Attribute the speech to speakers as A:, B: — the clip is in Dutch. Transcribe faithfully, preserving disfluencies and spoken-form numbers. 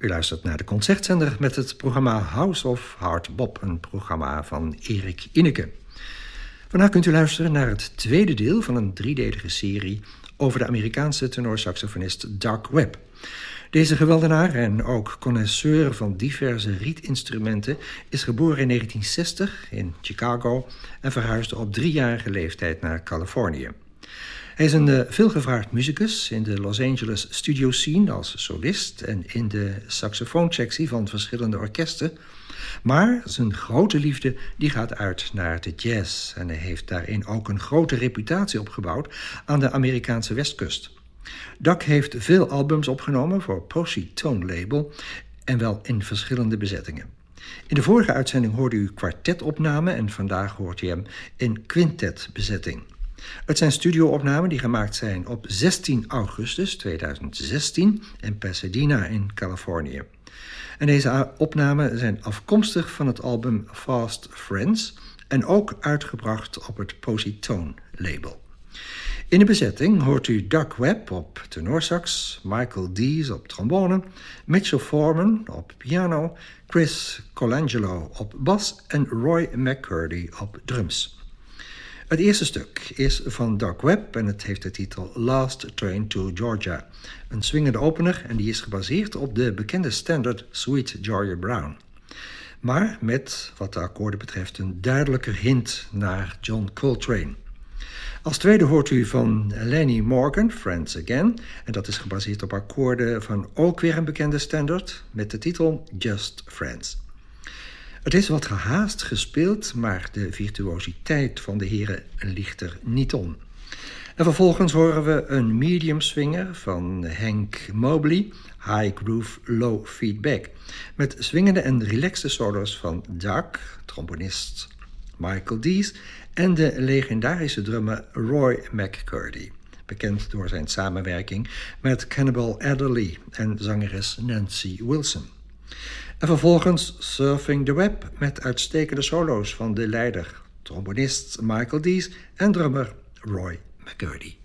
A: U luistert naar de Concertzender met het programma House of Hard Bop, een programma van Erik Inneke. Vandaag kunt u luisteren naar het tweede deel van een driedelige serie over de Amerikaanse tenorsaxofonist Doug Webb. Deze geweldenaar en ook connoisseur van diverse rietinstrumenten is geboren in negentien zestig in Chicago en verhuisde op driejarige leeftijd naar Californië. Hij is een uh, veelgevraagd muzikus in de Los Angeles studio scene als solist en in de saxofoonsectie van verschillende orkesten. Maar zijn grote liefde die gaat uit naar de jazz en hij heeft daarin ook een grote reputatie opgebouwd aan de Amerikaanse westkust. Doug heeft veel albums opgenomen voor Posy Tone label en wel in verschillende bezettingen. In de vorige uitzending hoorde u kwartetopnamen en vandaag hoort u hem in quintetbezetting. Het zijn studioopnamen die gemaakt zijn op zestien augustus tweeduizend zestien in Pasadena in Californië. En deze opnamen zijn afkomstig van het album Fast Friends en ook uitgebracht op het Posy Tone label. In de bezetting hoort u Doug Webb op tenorsax, Michael Dees op trombone, Mitchell Foreman op piano, Chris Colangelo op bas en Roy McCurdy op drums. Het eerste stuk is van Doug Webb en het heeft de titel Last Train to Georgia. Een swingende opener en die is gebaseerd op de bekende standard Sweet Georgia Brown. Maar met, wat de akkoorden betreft, een duidelijker hint naar John Coltrane. Als tweede hoort u van Lenny Morgan, Friends Again. En dat is gebaseerd op akkoorden van ook weer een bekende standard met de titel Just Friends. Het is wat gehaast gespeeld, maar de virtuositeit van de heren ligt er niet om. En vervolgens horen we een medium swinger van Hank Mobley, High Groove Low Feedback, met swingende en relaxte solos van Doug, trombonist Michael Dees en de legendarische drummer Roy McCurdy, bekend door zijn samenwerking met Cannibal Adderley en zangeres Nancy Wilson. En vervolgens Surfing the Web met uitstekende solo's van de leider, trombonist Michael Dees en drummer Roy McCurdy.